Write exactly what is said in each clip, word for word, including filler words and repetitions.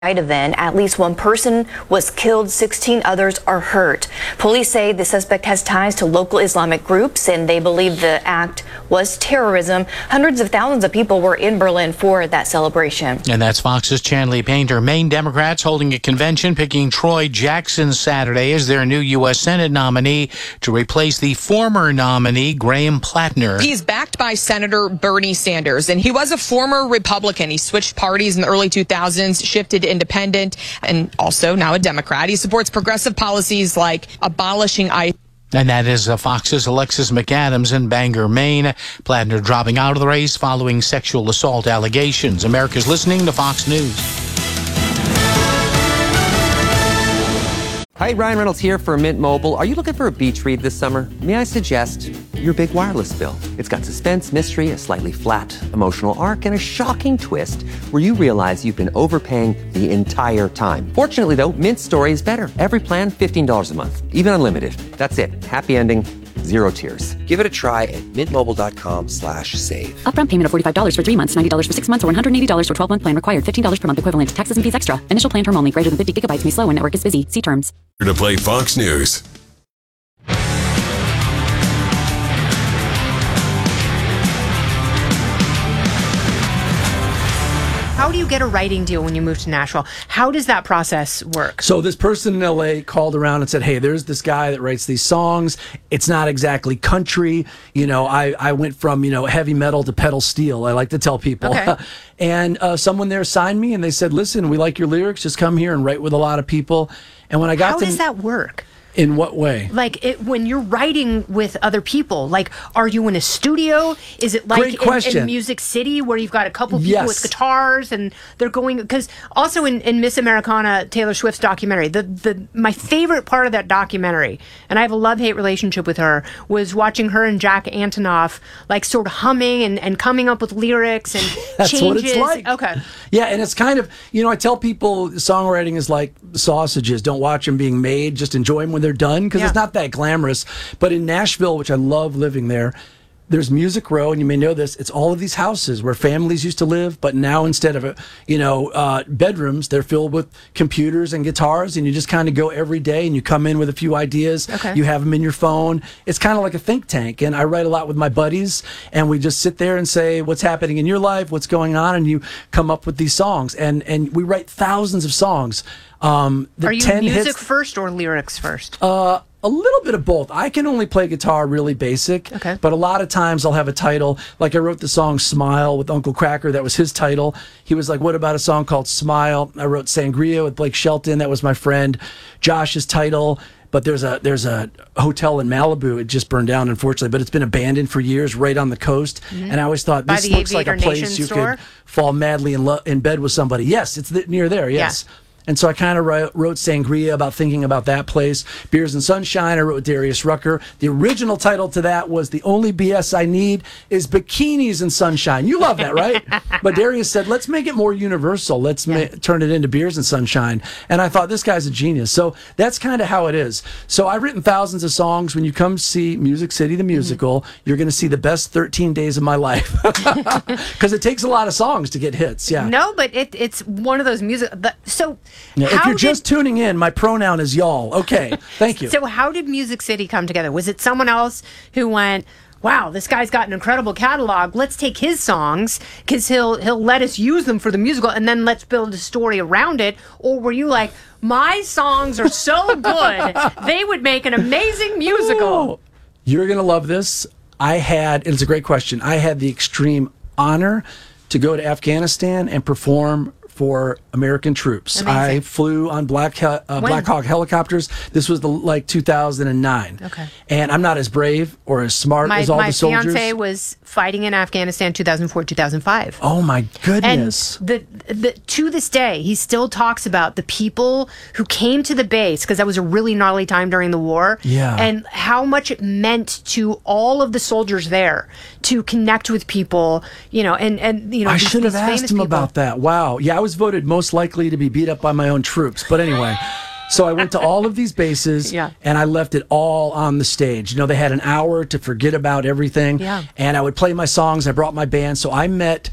event. At least one person was killed, sixteen others are hurt. Police say the suspect has ties to local Islamic groups and they believe the act was terrorism. Hundreds of thousands of people were in Berlin for that celebration. And that's Fox's Chanley Painter. Maine Democrats holding a convention picking Troy Jackson Saturday as their new U S Senate nominee to replace the former nominee, Graham Plattner. He's backed by Senator Bernie Sanders, and he was a former Republican. He switched parties in the early two thousands, shifted independent, and also now a Democrat. He supports progressive policies like abolishing ICE. And that is uh, Fox's Alexis McAdams in Bangor, Maine. Plattner dropping out of the race following sexual assault allegations. America's listening to Fox News. Hi, Ryan Reynolds here for Mint Mobile. Are you looking for a beach read this summer? May I suggest your big wireless bill? It's got suspense, mystery, a slightly flat emotional arc, and a shocking twist where you realize you've been overpaying the entire time. Fortunately, though, Mint's story is better. Every plan, fifteen dollars a month, even unlimited. That's it. Happy ending. Zero tears. Give it a try at mintmobile.com slash save. Upfront payment of forty-five dollars for three months, ninety dollars for six months, or one hundred eighty dollars for twelve-month plan required. fifteen dollars per month equivalent. Taxes and fees extra. Initial plan term only. Greater than fifty gigabytes may slow when network is busy. See terms. To play Fox News. How do you get a writing deal when you move to Nashville? How does that process work? So this person in L A called around and said, hey, there's this guy that writes these songs. It's not exactly country. You know, I, I went from, you know, heavy metal to pedal steel. I like to tell people. Okay. And uh, someone there signed me and they said, listen, we like your lyrics. Just come here and write with a lot of people. And when I got How to... does that work? In what way? Like it, when you're writing with other people, like are you in a studio? Is it like in, in Music City where you've got a couple people Yes. with guitars and they're going? Because also in, in Miss Americana, Taylor Swift's documentary, the the my favorite part of that documentary, and I have a love-hate relationship with her, was watching her and Jack Antonoff like sort of humming and, and coming up with lyrics and That's changes. what it's like. Okay. Yeah, and it's kind of, you know, I tell people songwriting is like sausages. Don't watch them being made. Just enjoy them when they're done, because Yeah. it's not that glamorous. But in Nashville, which I love living there, there's Music Row, and you may know this. It's all of these houses where families used to live, but now instead of, you know, uh, bedrooms, they're filled with computers and guitars, and you just kind of go every day, and you come in with a few ideas. Okay. You have them in your phone. It's kind of like a think tank, and I write a lot with my buddies, and we just sit there and say, what's happening in your life, what's going on, and you come up with these songs, and and we write thousands of songs. Um, the Are you ten music hits, first or lyrics first? uh, a little bit of both. I can only play guitar really basic, Okay. but a lot of times I'll have a title. Like I wrote the song Smile with Uncle Cracker. That was his title. He was like, what about a song called Smile? I wrote Sangria with Blake Shelton. That was my friend Josh's title. But there's a there's a hotel in Malibu. It just burned down, unfortunately, but it's been abandoned for years right on the coast. And I always thought, By this the looks like a Aviator place Nation you store? could fall madly in, lo- in bed with somebody. Yes, it's th- near there, yes. Yeah. And so I kind of wrote, wrote Sangria about thinking about that place. Beers and Sunshine, I wrote with Darius Rucker. The original title to that was The Only B S I Need is Bikinis and Sunshine. You love that, right? But Darius said, let's make it more universal. Let's Yeah. ma- turn it into Beers and Sunshine. And I thought, this guy's a genius. So that's kind of how it is. So I've written thousands of songs. When you come see Music City, the musical, mm-hmm. you're going to see the best thirteen days of my life. Because it takes a lot of songs to get hits, yeah. No, but it, it's one of those music. The, so Yeah, if how you're did- just tuning in, my pronoun is y'all. Okay, thank you. So how did Music City come together? Was it someone else who went, wow, this guy's got an incredible catalog. Let's take his songs because he'll he'll let us use them for the musical, and then let's build a story around it? Or were you like, my songs are so good, they would make an amazing musical? Oh, you're going to love this. I had, and it's a great question, I had the extreme honor to go to Afghanistan and perform for American troops. Amazing. I flew on Black he- uh, Black Hawk helicopters. This was the like two thousand nine. Okay. And I'm not as brave or as smart My, as all my the soldiers. fiance was fighting in Afghanistan two thousand four, two thousand five. Oh my goodness. And the, the to this day, he still talks about the people who came to the base, because that was a really gnarly time during the war. Yeah. And how much it meant to all of the soldiers there to connect with people, you know, and, and you know, I these, should have these asked famous him people. about that. Wow. Yeah, I was voted most likely to be beat up by my own troops. But anyway, so I went to all of these bases Yeah. and I left it all on the stage. You know, they had an hour to forget about everything. Yeah. And I would play my songs. I brought my band. So I met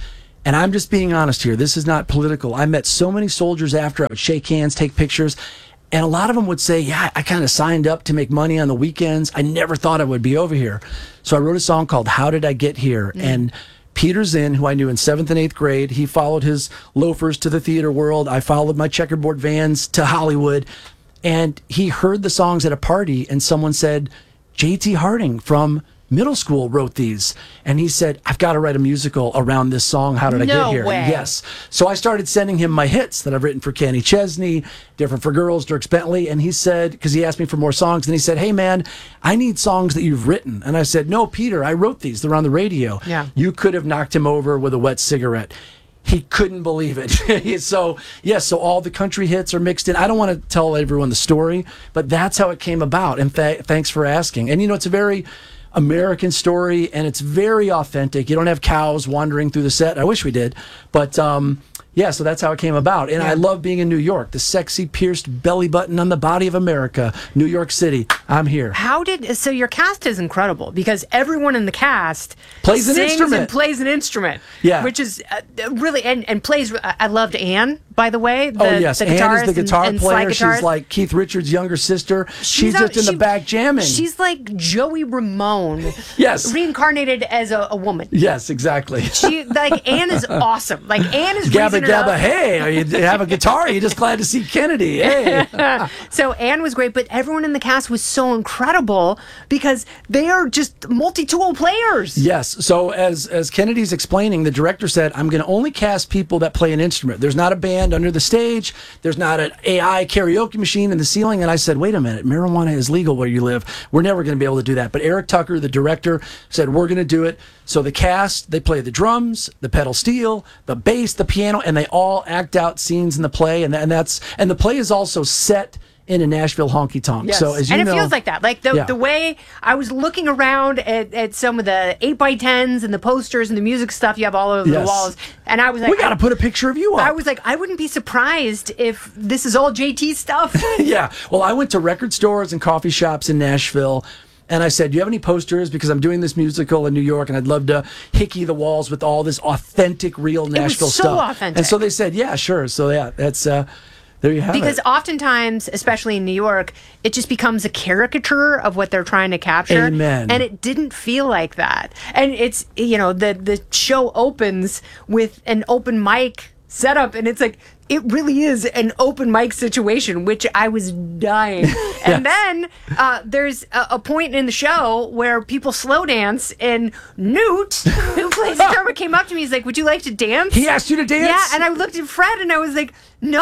And I'm just being honest here. This is not political. I met so many soldiers after. I would shake hands, take pictures. And a lot of them would say, yeah, I kind of signed up to make money on the weekends. I never thought I would be over here. So I wrote a song called How Did I Get Here? Mm. And Peter Zinn, who I knew in seventh and eighth grade, he followed his loafers to the theater world. I followed my checkerboard vans to Hollywood. And he heard the songs at a party, and someone said, J T Harding from middle school wrote these. And he said, I've got to write a musical around this song. How did I No get here? way. Yes. So I started sending him my hits that I've written for Kenny Chesney, Different for Girls, Dierks Bentley. And he said, because he asked me for more songs, and he said, hey, man, I need songs that you've written. And I said, no, Peter, I wrote these. They're on the radio. Yeah. You could have knocked him over with a wet cigarette. He couldn't believe it. So, yes, so all the country hits are mixed in. I don't want to tell everyone the story, but that's how it came about. And th- thanks for asking. And, you know, it's a very American story, and it's very authentic. You don't have cows wandering through the set. I wish we did. But, um, yeah, so that's how it came about. And Yeah. I love being in New York. The sexy pierced belly button on the body of America. New York City. I'm here. How did so your cast is incredible because everyone in the cast Plays an sings instrument. and plays an instrument. Yeah. which is uh, really and, and plays. I I loved Anne, by the way. The, Oh, yes. the Anne is guitarist the guitar and, and slide player. She's guitarist. like Keith Richards' younger sister. She's, a- just in she- the back jamming. She's like Joey Ramone, Yes. reincarnated as a, a woman. Yes, exactly. She like Anne is awesome. Like Anne is Gabba raising it Gabba, up. hey, are you have a guitar? Are you just glad to see Kennedy? Hey. So Anne was great, but everyone in the cast was so incredible because they are just multi-tool players. Yes. So as as Kennedy's explaining, the director said, I'm going to only cast people that play an instrument. There's not a band under the stage. There's not an A I karaoke machine in the ceiling. And I said, wait a minute, marijuana is legal where you live. We're never going to be able to do that. But Eric Tucker, the director, said, we're going to do it. So the cast, they play the drums, the pedal steel, the bass, the piano, and they all act out scenes in the play. And, and that's and the play is also set in a Nashville honky tonk. Yes. So as you and it know, feels like that. Like the Yeah. the way I was looking around at, at some of the eight by tens and the posters and the music stuff you have all over the Yes. walls, and I was like, we got to I, put a picture of you up. I was like, I wouldn't be surprised if this is all J T stuff. Yeah. Well, I went to record stores and coffee shops in Nashville. And I said, do you have any posters? Because I'm doing this musical in New York, and I'd love to hickey the walls with all this authentic, real Nashville so stuff. authentic. And so they said, yeah, sure. So, yeah, that's, uh, there you have Because it. oftentimes, especially in New York, it just becomes a caricature of what they're trying to capture. Amen. And it didn't feel like that. And it's, you know, the, the show opens with an open mic setup, and it's like, it really is an open mic situation, which I was dying. And then uh, there's a, a point in the show where people slow dance, and Newt, who plays the drummer, came up to me. He's like, "Would you like to dance?" He asked you to dance? Yeah, and I looked at Fred, and I was like, "No."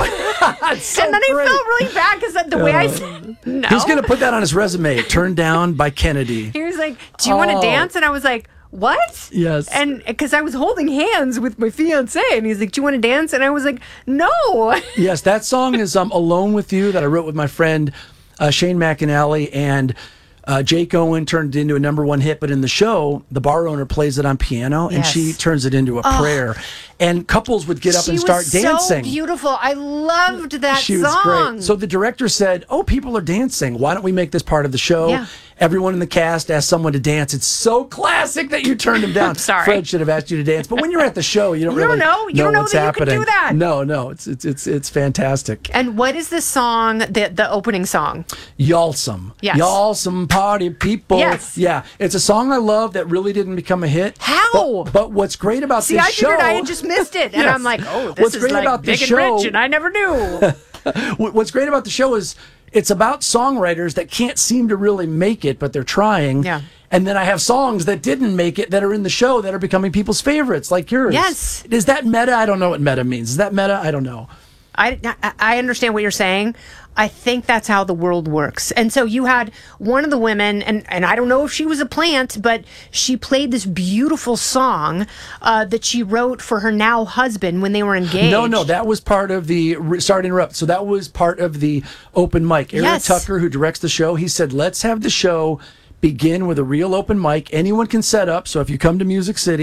so and then great. I felt really bad because the way I said no. He's going to put that on his resume, turned down by Kennedy. He was like, "Do you want to Oh. dance?" And I was like, "What?" Yes. And because I was holding hands with my fiance, and he's like, "Do you want to dance?" And I was like, "No." Yes, that song is um, Alone With You that I wrote with my friend uh, Shane McAnally, and uh, Jake Owen turned it into a number one hit. But in the show, the bar owner plays it on piano, and Yes. she turns it into a prayer. And couples would get up She and start was dancing. so beautiful. I loved that She was song. great. So the director said, oh, people are dancing. Why don't we make this part of the show? Yeah. Everyone in the cast asked someone to dance. It's so classic that you turned him down. I'm sorry. Fred should have asked you to dance. But when you're at the show, you don't You don't really know. You don't know what's that you could happening. do that. No, no. It's it's it's it's fantastic. And what is the song, the the opening song? Y'allsome. Yes. Y'allsome party people. Yes. Yeah. It's a song I love that really didn't become a hit. How? But, but what's great about See, this I figured show... I had just missed it, and Yes. I'm like, "Oh, this What's is great like about big the and show- rich," and I never knew. What- What's great about the show is it's about songwriters that can't seem to really make it, but they're trying. Yeah. And then I have songs that didn't make it that are in the show that are becoming people's favorites, like yours. Yes. Is that meta? I don't know what meta means. Is that meta? I don't know. I, I I understand what you're saying. I think that's how the world works. And so you had one of the women, and, and I don't know if she was a plant, but she played this beautiful song uh, that she wrote for her now husband when they were engaged. No, no, that was part of the. Sorry to interrupt. So that was part of the open mic. Eric Yes. Tucker, who directs the show, he said, let's have the show begin with a real open mic. Anyone can set up. So if you come to Music City,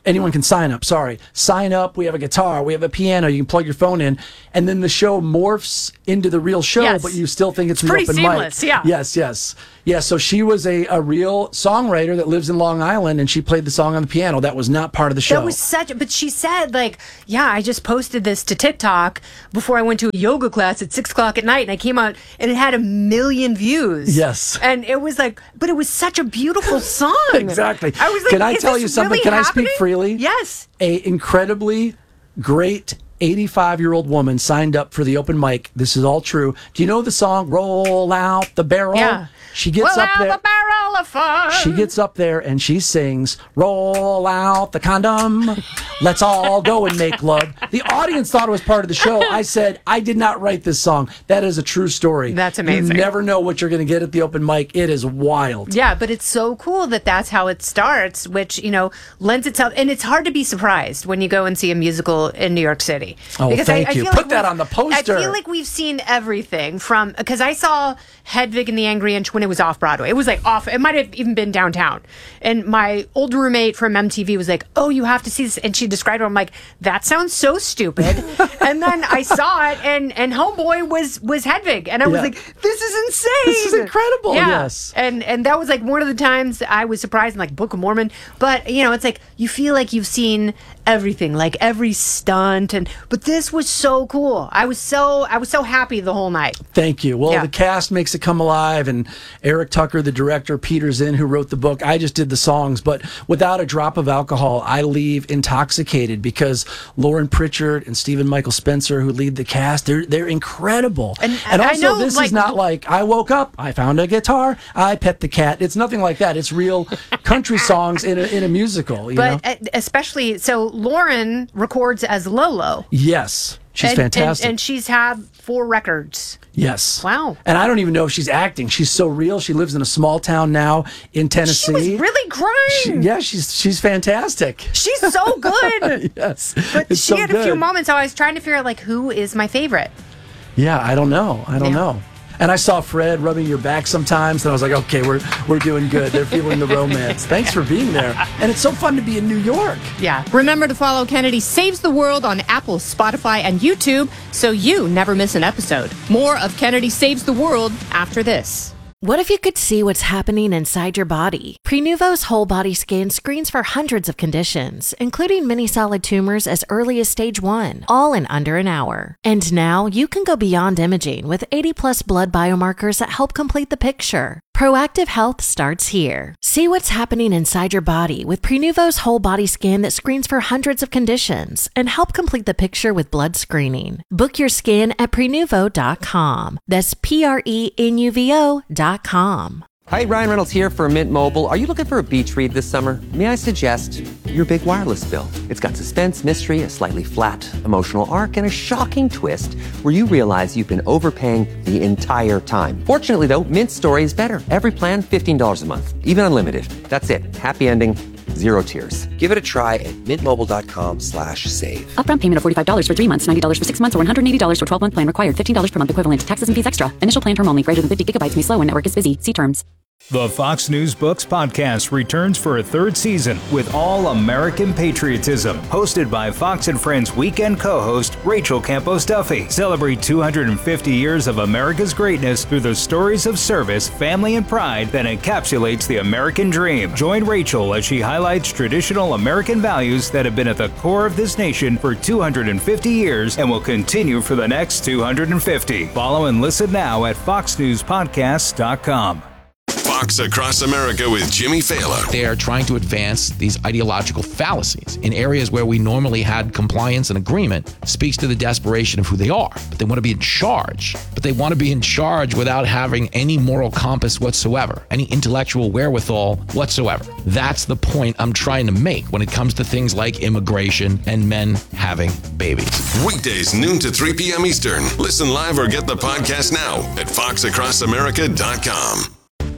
anyone can sign up. Sorry, sign up. We have a guitar. We have a piano. You can plug your phone in, and then the show morphs into the real show. Yes. But you still think it's, It's the pretty open seamless, mic. yeah. Yes, yes, yeah. So she was a, a real songwriter that lives in Long Island, and she played the song on the piano. That was not part of the show. That was such, but she said, like, yeah, I just posted this to TikTok before I went to a yoga class at six o'clock at night, and I came out and it had a million views. Yes. And it was like, but it was such a beautiful song. Exactly. I was like, can I is tell this you something? really Can happening? I speak freely? Yes. A incredibly great eighty-five-year-old woman signed up for the open mic. This is all true. Do you know the song "Roll Out the Barrel"? Yeah. She gets Roll up out there. the barrel of fun. She gets up there and she sings, "Roll out the condom. Let's all go and make love." The audience thought it was part of the show. I said, I did not write this song. That is a true story. That's amazing. You never know what you're going to get at the open mic. It is wild. Yeah, but it's so cool that that's how it starts, which, you know, lends itself. And it's hard to be surprised when you go and see a musical in New York City. Oh, Because thank I, I you. feel Put like that we've- on the poster. I feel like we've seen everything from, because I saw Hedwig and the Angry Inch when it was off Broadway. It was like off, it might have even been downtown. And my old roommate from M T V was like, "Oh, you have to see this." And she described it. I'm like, that sounds so stupid. And then I saw it, and, and Homeboy was, was Hedwig. And I was Yeah. like, this is insane. This is incredible. Yeah. Yes. And and that was like one of the times I was surprised in like Book of Mormon. But you know, it's like you feel like you've seen everything, like every stunt, and but this was so cool. I was so I was so happy the whole night. Thank you. Well, Yeah. the cast makes it come alive, and Eric Tucker, the director, Peter Zinn, who wrote the book. I just did the songs, but without a drop of alcohol, I leave intoxicated because Lauren Pritchard and Stephen Michael Spencer, who lead the cast, they're they're incredible. And- and I also, know, this like- is not like I woke up, I found a guitar, I pet the cat. It's nothing like that. It's real country songs in a in a musical. You But know? uh, especially so, Lauren records as Lolo. Yes, she's and, fantastic. and, and she's had four records. Yes. Wow. And I don't even know if she's acting. She's so real. She lives in a small town now in Tennessee. She was really crying. She- yeah, she's she's fantastic. She's so good. Yes. But It's she so had a few good. moments. So I was trying to figure out like who is my favorite. Yeah, I don't know. I don't Yeah. know. And I saw Fred rubbing your back sometimes, and I was like, okay, we're we're doing good. They're feeling the romance. Thanks for being there. And it's so fun to be in New York. Yeah. Remember to follow Kennedy Saves the World on Apple, Spotify, and YouTube so you never miss an episode. More of Kennedy Saves the World after this. What if you could see what's happening inside your body? Prenuvo's whole body scan screens for hundreds of conditions, including many solid tumors as early as stage one, all in under an hour. And now you can go beyond imaging with eighty plus blood biomarkers that help complete the picture. Proactive health starts here. See what's happening inside your body with Prenuvo's whole body scan that screens for hundreds of conditions and help complete the picture with blood screening. Book your scan at prenuvo dot com. That's P R E N U V O dot com. Hi, Ryan Reynolds here for Mint Mobile. Are you looking for a beach read this summer? May I suggest your big wireless bill? It's got suspense, mystery, a slightly flat, emotional arc, and a shocking twist where you realize you've been overpaying the entire time. Fortunately, though, Mint's story is better. Every plan, fifteen dollars a month, even unlimited. That's it. Happy ending, zero tears. Give it a try at mintmobile.com slash save. Upfront payment of forty-five dollars for three months, ninety dollars for six months, or one hundred eighty dollars for twelve-month plan required. fifteen dollars per month equivalent. Taxes and fees extra. Initial plan term only. Greater than fifty gigabytes may slow when network is busy. See terms. The Fox News Books podcast returns for a third season with all American patriotism. Hosted by Fox and Friends weekend co-host Rachel Campos Duffy. Celebrate two hundred fifty years of America's greatness through the stories of service, family, and pride that encapsulates the American dream. Join Rachel as she highlights traditional American values that have been at the core of this nation for two hundred fifty years and will continue for the next two hundred fifty. Follow and listen now at fox news podcasts dot com. Fox Across America with Jimmy Fallon. They are trying to advance these ideological fallacies in areas where we normally had compliance and agreement. Speaks to the desperation of who they are. But they want to be in charge. But they want to be in charge without having any moral compass whatsoever, any intellectual wherewithal whatsoever. That's the point I'm trying to make when it comes to things like immigration and men having babies. Weekdays, noon to three p.m. Eastern. Listen live or get the podcast now at fox across america dot com.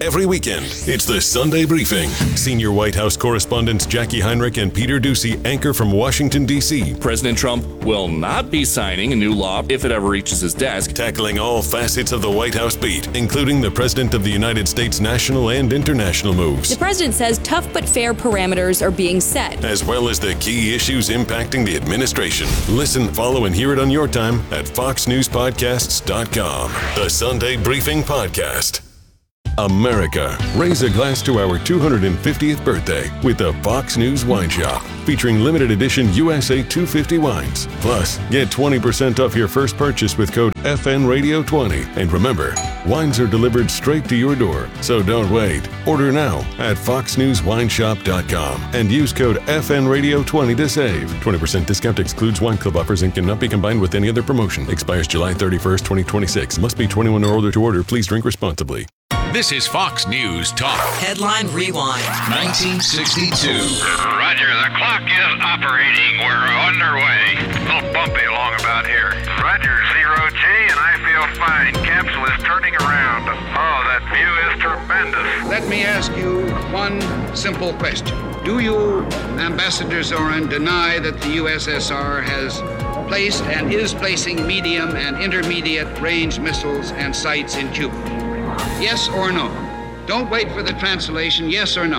Every weekend, it's the Sunday Briefing. Senior White House correspondents Jackie Heinrich and Peter Ducey anchor from Washington, D C President Trump will not be signing a new law if it ever reaches his desk. Tackling all facets of the White House beat, including the President of the United States' national and international moves. The president says tough but fair parameters are being set, as well as the key issues impacting the administration. Listen, follow, and hear it on your time at fox news podcasts dot com. The Sunday Briefing Podcast. America, raise a glass to our two hundred fiftieth birthday with the Fox News Wine Shop, featuring limited edition U S A two fifty wines. Plus, get twenty percent off your first purchase with code F N Radio twenty. And remember, wines are delivered straight to your door, so don't wait. Order now at fox news wine shop dot com and use code F N Radio twenty to save. twenty percent discount excludes wine club offers and cannot be combined with any other promotion. Expires July thirty-first, twenty twenty-six. Must be twenty-one or older to order. Please drink responsibly. This is Fox News Talk. Headline Rewind. nineteen sixty-two. Roger, the clock is operating. We're underway. A little bumpy along about here. Roger, zero G, and I feel fine. Capsule is turning around. Oh, that view is tremendous. Let me ask you one simple question. Do you, Ambassador Zorin, deny that the U S S R has placed and is placing medium and intermediate range missiles and sites in Cuba? Yes or no? Don't wait for the translation. Yes or no?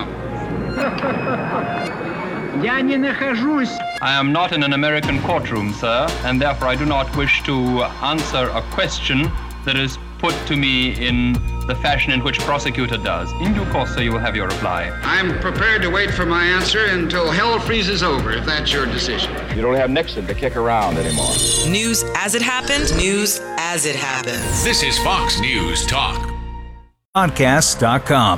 I am not in an American courtroom, sir, and therefore I do not wish to answer a question that is put to me in the fashion in which prosecutor does. In due course, sir, you will have your reply. I'm prepared to wait for my answer until hell freezes over, if that's your decision. You don't have Nixon to kick around anymore. News as it happened, news as it happens. This is Fox News Talk. Podcasts dot com.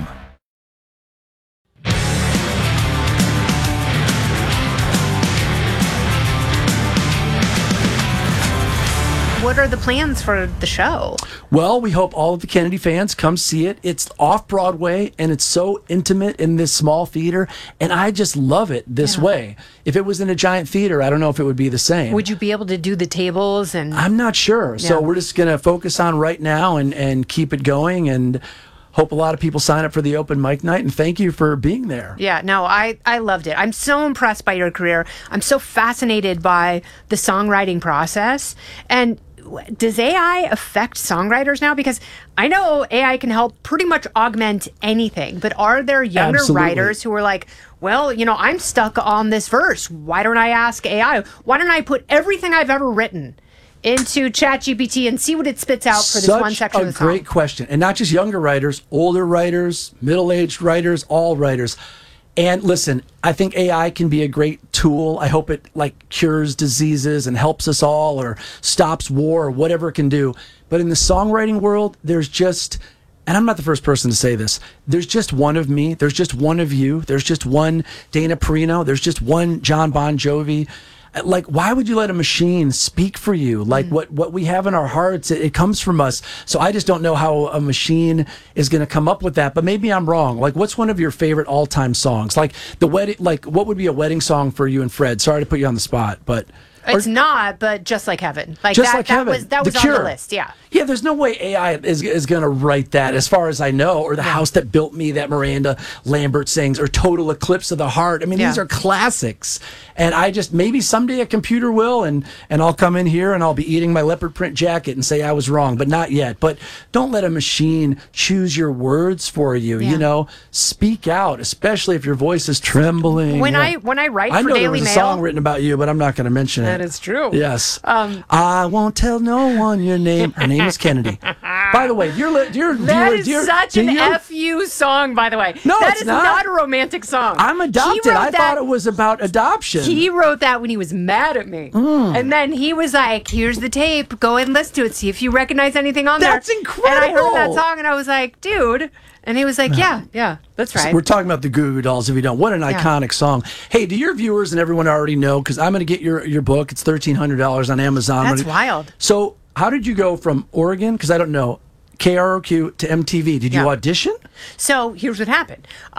What are the plans for the show? Well, we hope all of the Kennedy fans come see it. It's off Broadway, and it's so intimate in this small theater, and I just love it this Yeah. way. If it was in a giant theater, I don't know if it would be the same. Would you be able to do the tables? And I'm not sure. Yeah. So we're just going to focus on right now and, and keep it going, and hope a lot of people sign up for the open mic night, and thank you for being there. Yeah, no, I, I loved it. I'm so impressed by your career. I'm so fascinated by the songwriting process. And does A I affect songwriters now? Because I know A I can help pretty much augment anything, but are there younger Absolutely. writers who are like, well, you know, I'm stuck on this verse. Why don't I ask A I? Why don't I put everything I've ever written into ChatGPT and see what it spits out for this Such one section a of the song? great question. And not just younger writers, older writers, middle-aged writers, all writers. And listen, I think A I can be a great tool. I hope it like cures diseases and helps us all or stops war or whatever it can do. But in the songwriting world, there's just, and I'm not the first person to say this, there's just one of me. There's just one of you. There's just one Dana Perino. There's just one John Bon Jovi. Like, why would you let a machine speak for you? Like, mm. what, what we have in our hearts, it, it comes from us. So I just don't know how a machine is going to come up with that. But maybe I'm wrong. Like, what's one of your favorite all-time songs? Like, the wedding, like, what would be a wedding song for you and Fred? Sorry to put you on the spot, but... It's or, not, but Just Like Heaven. Like just that, like that heaven. was that was the on Cure. the list, yeah. Yeah, there's no way A I is is going to write that, as far as I know, or The yeah. House That Built Me that Miranda Lambert sings, or Total Eclipse of the Heart. I mean, yeah. these are classics, and I just maybe someday a computer will, and and I'll come in here and I'll be eating my leopard print jacket and say I was wrong, but not yet. But don't let a machine choose your words for you. Yeah. You know, speak out, especially if your voice is trembling. When yeah. I when I write I for know Daily there was a Mail, song written about you, but I'm not going to mention it. That is true. Yeah. Um, I won't tell no one your name. Her name is Kennedy. By the way, you're you're that you're, is you're, such do an you, F U song. By the way, no, that it's is not. not a romantic song. I'm adopted. I that, thought it was about adoption. He wrote that when he was mad at me, mm. and then he was like, "Here's the tape. Go ahead and listen to it. See if you recognize anything on That's there." That's incredible. And I heard that song, and I was like, "Dude." And he was like, yeah, yeah, that's right. So we're talking about the Goo Goo Dolls, if you don't. What an yeah. iconic song. Hey, do your viewers and everyone already know, because I'm going to get your, your book. It's thirteen hundred dollars on Amazon. That's gonna, wild. So how did you go from Oregon, because I don't know, K R O Q to M T V? Did you yeah. audition? So here's what happened. Um,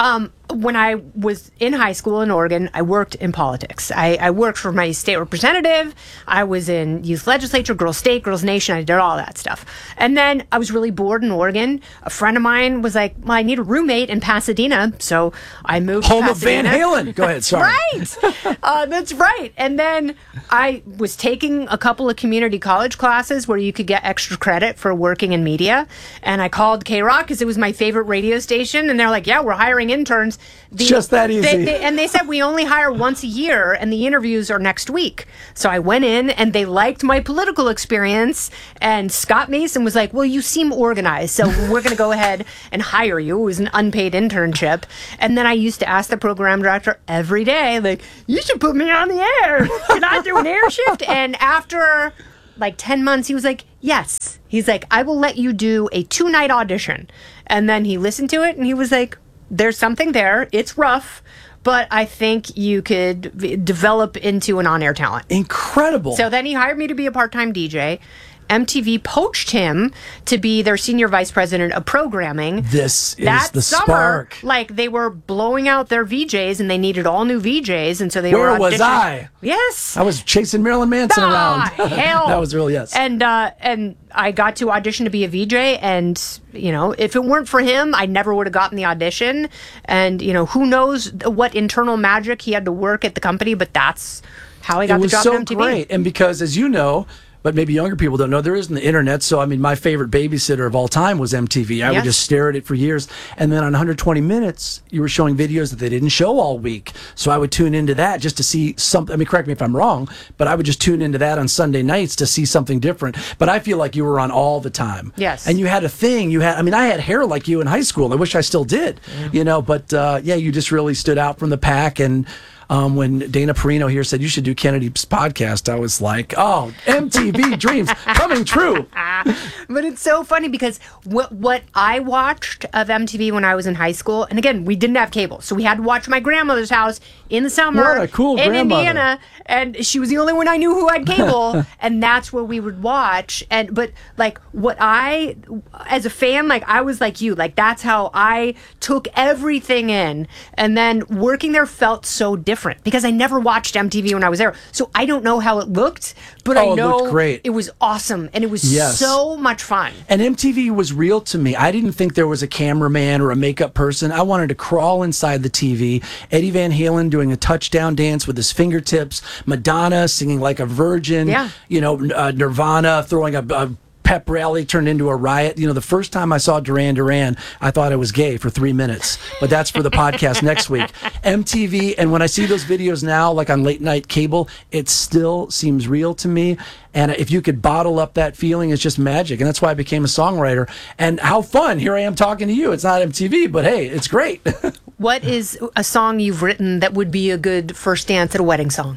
when I was in high school in Oregon, I worked in politics. I, I worked for my state representative. I was in youth legislature, Girls State, Girls Nation. I did all that stuff. And then I was really bored in Oregon. A friend of mine was like, well, I need a roommate in Pasadena. So I moved Home to of Van Pasadena. Halen. Go ahead, sorry. Right. uh, that's right. And then I was taking a couple of community college classes where you could get extra credit for working in media. And I called K-Rock because it was my favorite radio station. And they're like, yeah, we're hiring interns. The, Just that easy. They, they, and they said we only hire once a year and the interviews are next week. So I went in and they liked my political experience. And Scott Mason was like, well, you seem organized. So we're going to go ahead and hire you. It was an unpaid internship. And then I used to ask the program director every day, like, you should put me on the air. Can I do an air shift? And after like ten months, he was like, yes. He's like, I will let you do a two night audition. And then he listened to it and he was like, there's something there. It's rough, but I think you could v- develop into an on-air talent. Incredible. So then he hired me to be a part-time D J. M T V poached him to be their senior vice president of programming. This is that the summer, spark. Like they were blowing out their V Js and they needed all new V Js, and so they Where were. was auditioning. I? Yes, I was chasing Marilyn Manson ah, around. Hell. That was really yes. And uh, and I got to audition to be a V J, and you know, if it weren't for him, I never would have gotten the audition. And you know, who knows what internal magic he had to work at the company, but that's how I got it the was job so at M T V. great, and because as you know. But maybe younger people don't know, there isn't the internet. So, I mean, my favorite babysitter of all time was M T V. I Yes. would just stare at it for years. And then on one hundred twenty minutes, you were showing videos that they didn't show all week. So I would tune into that just to see something. I mean, correct me if I'm wrong, but I would just tune into that on Sunday nights to see something different. But I feel like you were on all the time. Yes. And you had a thing. You had, I mean, I had hair like you in high school. I wish I still did, Yeah. you know, but uh, yeah, you just really stood out from the pack. And Um, when Dana Perino here said you should do Kennedy's podcast, I was like, oh, M T V dreams coming true. But it's so funny because what what I watched of M T V when I was in high school, and again, we didn't have cable, so we had to watch my grandmother's house in the summer What a cool in grandmother. Indiana, and she was the only one I knew who had cable, and that's where we would watch. And but like what I, as a fan, like I was like you, like that's how I took everything in, and then working there felt so different because I never watched M T V when I was there, so I don't know how it looked, but Oh, I it know looked great. it was awesome, and it was Yes. so much fun. And M T V was real to me. I didn't think there was a cameraman or a makeup person. I wanted to crawl inside the T V. Eddie Van Halen doing a touchdown dance with his fingertips. Madonna singing like a virgin. Yeah. You know, uh, Nirvana throwing a, a pep rally turned into a riot. You know, the first time I saw Duran Duran, I thought I was gay for three minutes. But that's for the podcast next week. M T V, and when I see those videos now, like on late night cable, it still seems real to me. And if you could bottle up that feeling, it's just magic. And that's why I became a songwriter. And how fun. Here I am talking to you. It's not M T V, but hey, it's great. What is a song you've written that would be a good first dance at a wedding song?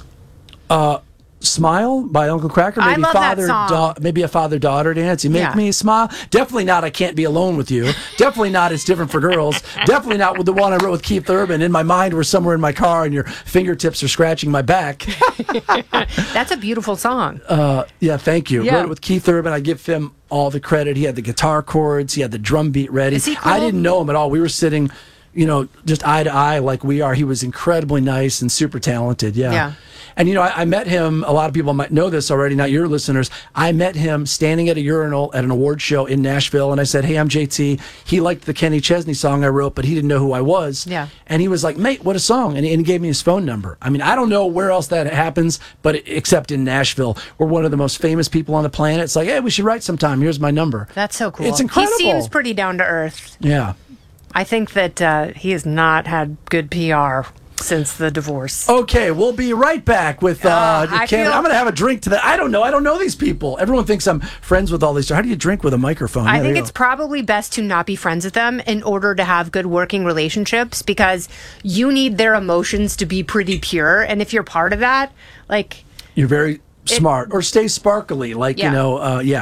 Uh, Smile by Uncle Cracker. I Maybe love that father, song. da- maybe a father-daughter dance. You make Yeah. me smile. Definitely not I Can't Be Alone with You. Definitely not It's Different for Girls. Definitely not with the one I wrote with Keith Urban. In my mind, we're somewhere in my car and your fingertips are scratching my back. That's a beautiful song. Uh, yeah, thank you. Yeah. Wrote it with Keith Urban. I give him all the credit. He had the guitar chords. He had the drum beat ready. Is he cool? I didn't know him at all. We were sitting, you know, just eye to eye like we are. He was incredibly nice and super talented. Yeah. Yeah. And, you know, I, I met him, a lot of people might know this already, not your listeners. I met him standing at a urinal at an award show in Nashville, and I said, hey, I'm J T. He liked the Kenny Chesney song I wrote, but he didn't know who I was. Yeah. And he was like, mate, what a song. And he, and he gave me his phone number. I mean, I don't know where else that happens, but it, except in Nashville. We're one of the most famous people on the planet. It's like, hey, we should write sometime. Here's my number. That's so cool. It's incredible. He seems pretty down to earth. Yeah. I think that uh, he has not had good P R since the divorce. Okay, we'll be right back with. Uh, Uh, I Ken- feel- I'm going to have a drink to that. I don't know. I don't know these people. Everyone thinks I'm friends with all these. How do you drink with a microphone? I Yeah, think there you it's go. probably best to not be friends with them in order to have good working relationships because you need their emotions to be pretty pure. And if you're part of that, like. You're very smart, or stay sparkly. Like Yeah. you know, uh, yeah.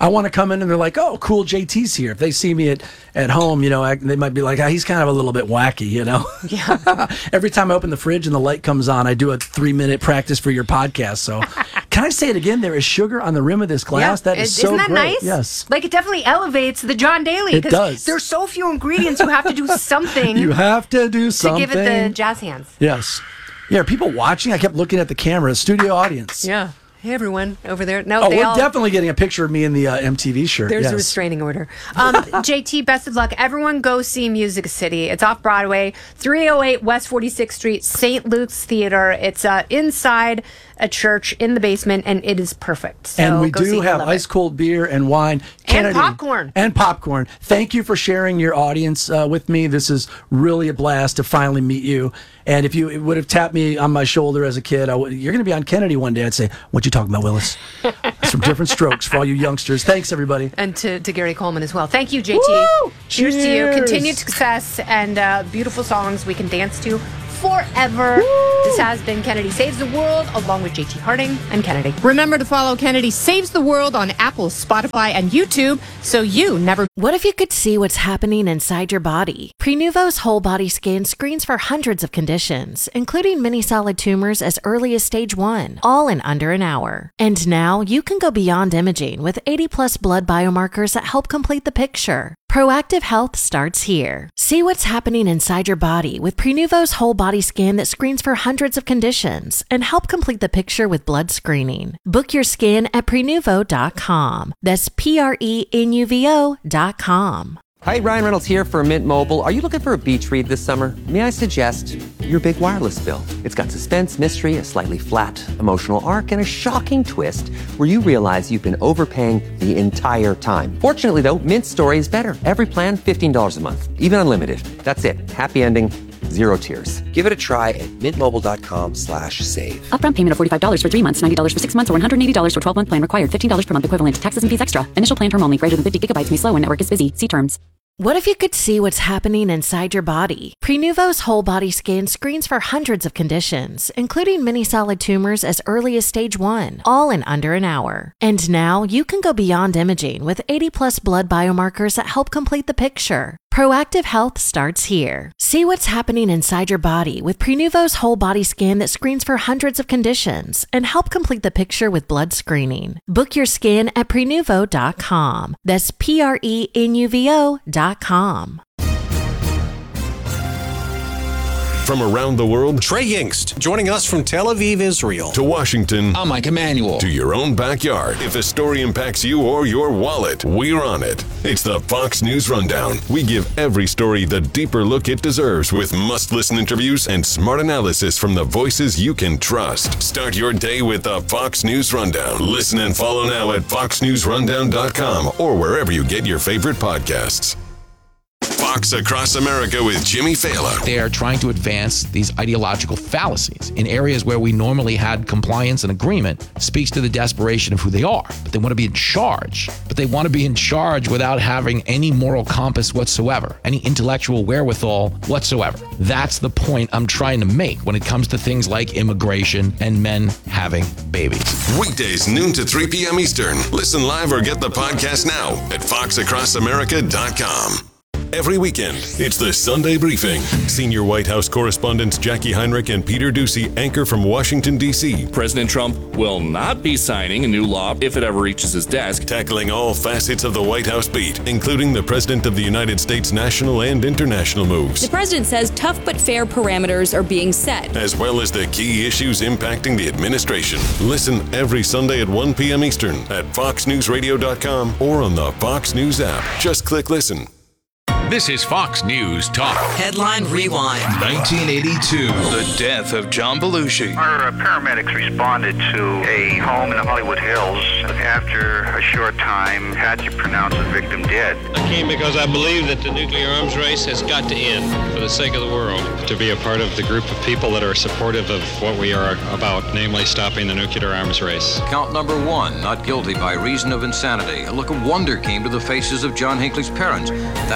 I want to come in and they're like, oh, cool, J T's here. If they see me at, at home, you know, I, they might be like, ah, he's kind of a little bit wacky, you know? Yeah. Every time I open the fridge and the light comes on, I do a three minute practice for your podcast. So can I say it again? There is sugar on the rim of this glass. Yeah. That is Isn't so that great. nice? Yes. Like, it definitely elevates the John Daly. It 'cause does. There's so few ingredients. You have to do something. You have to do to something. give it the jazz hands. Yes. Yeah, are people watching? I kept looking at the camera, studio audience. Yeah. Hey, everyone over there. No, Oh, they we're all, definitely getting a picture of me in the uh, M T V shirt. There's yes. a restraining order. Um, J T, best of luck. Everyone go see Music City. It's off Broadway, three oh eight West forty-sixth Street, Saint Luke's Theater. It's uh, inside a church in the basement, and it is perfect. So and we go see do it. have Love ice it. cold beer and wine. Kennedy, popcorn. And popcorn. Thank you for sharing your audience uh, with me. This is really a blast to finally meet you. And if you would have tapped me on my shoulder as a kid, I would, you're going to be on Kennedy one day. I'd say, what you talking about, Willis? Some different strokes for all you youngsters. Thanks, everybody. And to, to Gary Coleman as well. Thank you, J T. Woo! Cheers to you. Cheers. Continued success and uh, beautiful songs we can dance to forever. Woo! This has been Kennedy Saves the World, along with J T Harding and Kennedy. Remember to follow Kennedy Saves the World on Apple, Spotify, and YouTube so you never... What if you could see what's happening inside your body? Prenuvo's whole body scan screens for hundreds of conditions, including many solid tumors as early as stage one, all in under an hour. And now you can go beyond imaging with eighty plus blood biomarkers that help complete the picture. Proactive health starts here. See what's happening inside your body with Prenuvo's whole body scan that screens for hundreds of conditions and help complete the picture with blood screening. Book your scan at prenuvo dot com. That's P R E N U V O dot com. Hi, Ryan Reynolds here for Mint Mobile. Are you looking for a beach read this summer? May I suggest your big wireless bill? It's got suspense, mystery, a slightly flat, emotional arc, and a shocking twist where you realize you've been overpaying the entire time. Fortunately, though, Mint's story is better. Every plan, fifteen dollars a month, even unlimited. That's it. Happy ending, zero tears. Give it a try at mintmobile.com slash save. Upfront payment of forty-five dollars for three months, ninety dollars for six months, or one hundred eighty dollars for twelve month plan required. fifteen dollars per month equivalent. Taxes and fees extra. Initial plan term only. Greater than fifty gigabytes may slow when network is busy. See terms. What if you could see what's happening inside your body? Prenuvo's whole body scan screens for hundreds of conditions, including many solid tumors as early as stage one, all in under an hour. And now you can go beyond imaging with eighty plus blood biomarkers that help complete the picture. Proactive health starts here. See what's happening inside your body with Prenuvo's whole body scan that screens for hundreds of conditions and help complete the picture with blood screening. Book your scan at prenuvo dot com. That's P R E N U V O dot com. From around the world, Trey Yingst, joining us from Tel Aviv, Israel. To Washington, I'm Mike Emanuel. To your own backyard. If a story impacts you or your wallet, we're on it. It's the Fox News Rundown. We give every story the deeper look it deserves with must-listen interviews and smart analysis from the voices you can trust. Start your day with the Fox News Rundown. Listen and follow now at fox news rundown dot com or wherever you get your favorite podcasts. Fox Across America with Jimmy Fallon. They are trying to advance these ideological fallacies in areas where we normally had compliance and agreement. Speaks to the desperation of who they are. But they want to be in charge. But they want to be in charge without having any moral compass whatsoever, any intellectual wherewithal whatsoever. That's the point I'm trying to make when it comes to things like immigration and men having babies. Weekdays, noon to three p.m. Eastern. Listen live or get the podcast now at fox across america dot com. Every weekend, it's the Sunday Briefing. Senior White House correspondents Jackie Heinrich and Peter Doocy anchor from Washington, D C President Trump will not be signing a new law if it ever reaches his desk. Tackling all facets of the White House beat, including the President of the United States national and international moves. The president says tough but fair parameters are being set, as well as the key issues impacting the administration. Listen every Sunday at one p.m. Eastern at fox news radio dot com or on the Fox News app. Just click listen. This is Fox News Talk. Headline Rewind. nineteen eighty-two. The death of John Belushi. Our uh, paramedics responded to a home in the Hollywood Hills. After a short time, had to pronounce the victim dead. I came because I believe that the nuclear arms race has got to end for the sake of the world. To be a part of the group of people that are supportive of what we are about, namely stopping the nuclear arms race. Count number one, not guilty by reason of insanity. A look of wonder came to the faces of John Hinckley's parents. That's the count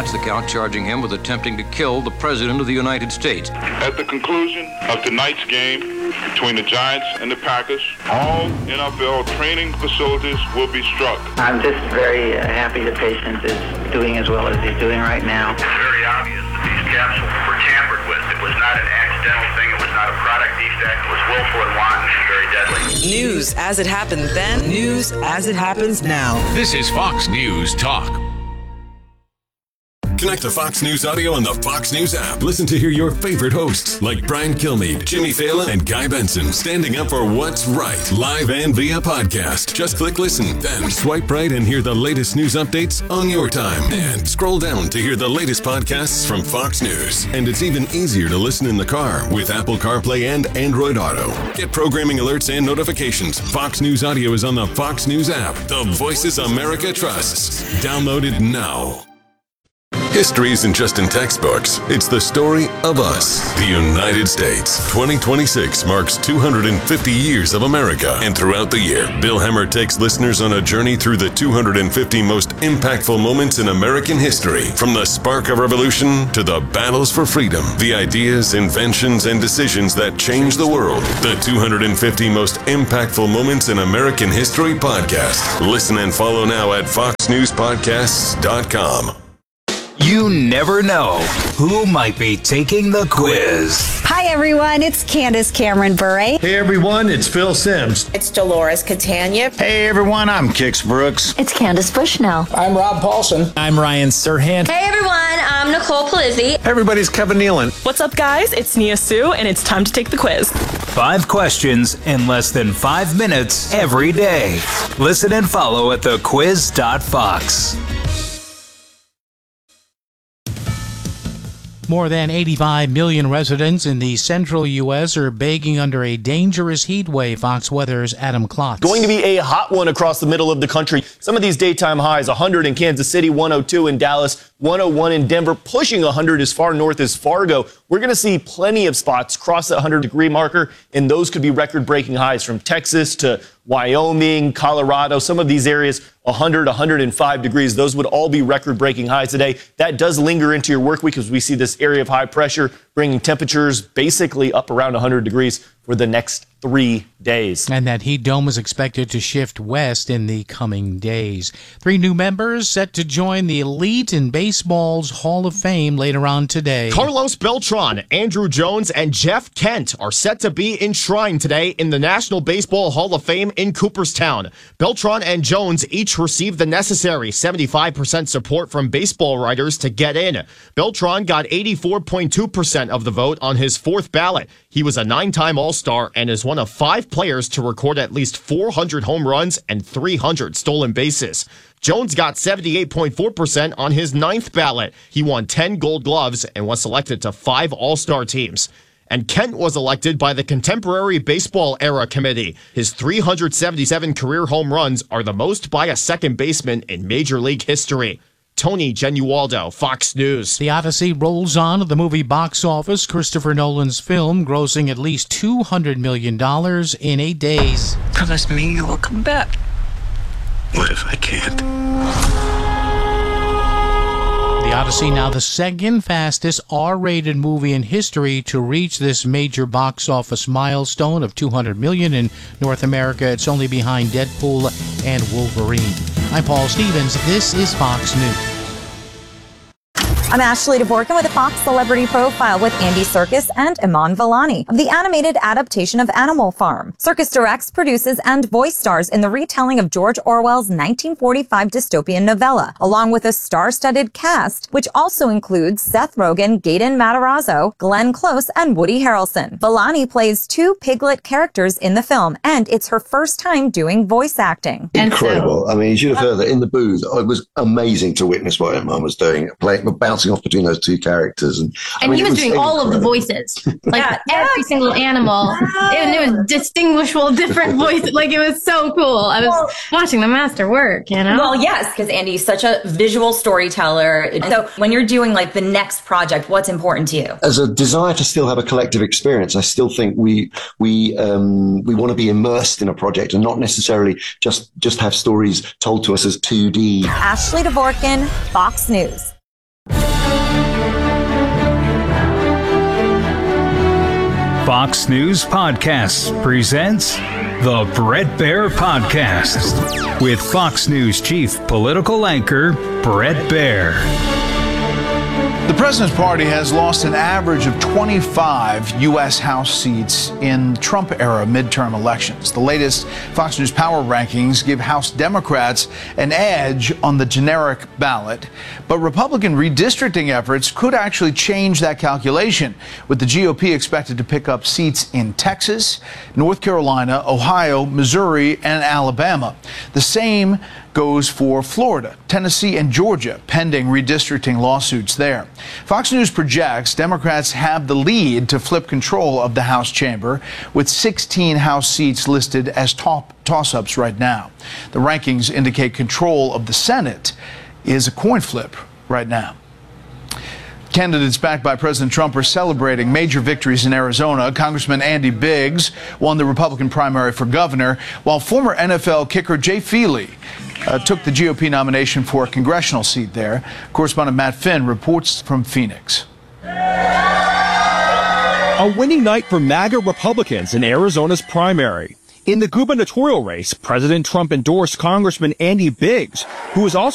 charging him with attempting to kill the President of the United States. At the conclusion of tonight's game between the Giants and the Packers, all N F L training facilities will be struck. I'm just very uh, happy the patient is doing as well as he's doing right now. It's very obvious that these capsules were tampered with. It was not an accidental thing. It was not a product defect. It was willful and wanton and very deadly. News as it happened then, news as it happens now. This is Fox News Talk. Connect to Fox News Audio on the Fox News app. Listen to hear your favorite hosts like Brian Kilmeade, Jimmy Fallon, and Guy Benson standing up for what's right, live and via podcast. Just click listen, then swipe right and hear the latest news updates on your time. And scroll down to hear the latest podcasts from Fox News. And it's even easier to listen in the car with Apple CarPlay and Android Auto. Get programming alerts and notifications. Fox News Audio is on the Fox News app. The voices America trusts. Download it now. History isn't just in textbooks. It's the story of us, the United States. twenty twenty-six marks two hundred fifty years of America. And throughout the year, Bill Hemmer takes listeners on a journey through the two hundred fifty most impactful moments in American history. From the spark of revolution to the battles for freedom, the ideas, inventions, and decisions that changed the world. The two hundred fifty most impactful moments in American history podcast. Listen and follow now at fox news podcasts dot com. You never know who might be taking the quiz. Hi, everyone. It's Candace Cameron Bure. Hey, everyone. It's Phil Sims. It's Dolores Catania. Hey, everyone. I'm Kix Brooks. It's Candace Bushnell. I'm Rob Paulson. I'm Ryan Serhant. Hey, everyone. I'm Nicole Palizzi. Hey, everybody's Kevin Nealon. What's up, guys? It's Nia Sue, and it's time to take the quiz. Five questions in less than five minutes every day. Listen and follow at the quiz dot fox. More than eighty-five million residents in the central U S are baking under a dangerous heat wave. Fox Weather's Adam Klotz. Going to be a hot one across the middle of the country. Some of these daytime highs, one hundred in Kansas City, one oh two in Dallas, one oh one in Denver, pushing one hundred as far north as Fargo. We're going to see plenty of spots cross the one hundred degree marker, and those could be record-breaking highs from Texas to Wyoming, Colorado, some of these areas, one hundred, one hundred five degrees. Those would all be record-breaking highs today. That does linger into your work week as we see this area of high pressure bringing temperatures basically up around one hundred degrees for the next three days. And that heat dome is expected to shift west in the coming days. Three new members set to join the elite in baseball's Hall of Fame later on today. Carlos Beltran, Andrew Jones, and Jeff Kent are set to be enshrined today in the National Baseball Hall of Fame in Cooperstown. Beltran and Jones each received the necessary seventy-five percent support from baseball writers to get in. Beltran got eighty-four point two percent of the vote on his fourth ballot. He was a nine-time All-Star and is one of five players to record at least four hundred home runs and three hundred stolen bases. Jones got seventy-eight point four percent on his ninth ballot. He won ten Gold Gloves and was selected to five All-Star teams. And Kent was elected by the Contemporary Baseball Era Committee. His three hundred seventy-seven career home runs are the most by a second baseman in Major League history. Tony Genualdo, Fox News. The Odyssey rolls on at the movie box office. Christopher Nolan's film grossing at least two hundred million dollars in eight days. Promise me you will come back. What if I can't? The Odyssey, now the second fastest R-rated movie in history to reach this major box office milestone of two hundred million dollars in North America. It's only behind Deadpool and Wolverine. I'm Paul Stevens. This is Fox News. I'm Ashley Dvorkin with a Fox Celebrity Profile with Andy Serkis and Iman Vellani of the animated adaptation of Animal Farm. Serkis directs, produces, and voice stars in the retelling of George Orwell's nineteen forty-five dystopian novella, along with a star-studded cast, which also includes Seth Rogen, Gaten Matarazzo, Glenn Close, and Woody Harrelson. Vellani plays two Piglet characters in the film, and it's her first time doing voice acting. Incredible. I mean, you should have heard that in the booth. It was amazing to witness what Iman was doing, playing, bouncing off between those two characters. And, and I mean, he was, was doing incredible. all of the voices, like yeah, every single animal. And it was distinguishable, different voices. Like, it was so cool. I was well, watching the master work, you know? Well, yes, because Andy's such a visual storyteller. So when you're doing like the next project, what's important to you? As a desire to still have a collective experience, I still think we we um, we want to be immersed in a project and not necessarily just just have stories told to us as two D. Ashley Dvorkin, Fox News. Fox News Podcasts presents The Bret Baier Podcast with Fox News chief political anchor Bret Baier. The president's party has lost an average of twenty-five U S House seats in Trump-era midterm elections. The latest Fox News Power rankings give House Democrats an edge on the generic ballot, but Republican redistricting efforts could actually change that calculation, with the G O P expected to pick up seats in Texas, North Carolina, Ohio, Missouri, and Alabama. The same goes for Florida, Tennessee, and Georgia, pending redistricting lawsuits there. Fox News projects Democrats have the lead to flip control of the House chamber, with sixteen House seats listed as top toss-ups right now. The rankings indicate control of the Senate is a coin flip right now. Candidates backed by President Trump are celebrating major victories in Arizona. Congressman Andy Biggs won the Republican primary for governor, while former N F L kicker Jay Feely uh, took the G O P nomination for a congressional seat there. Correspondent Matt Finn reports from Phoenix. A winning night for MAGA Republicans in Arizona's primary. In the gubernatorial race, President Trump endorsed Congressman Andy Biggs, who was also